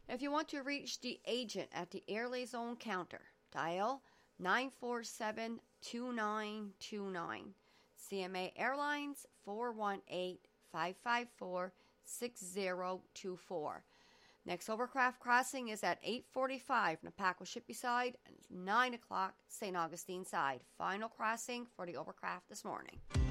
If you want to reach the agent at the Air Liaison counter, dial 947-2929. CMA Airlines 418-554-6024. Next overcraft crossing is at 8:45 Napaco Shippey side and 9 o'clock St. Augustine side. Final crossing for the overcraft this morning.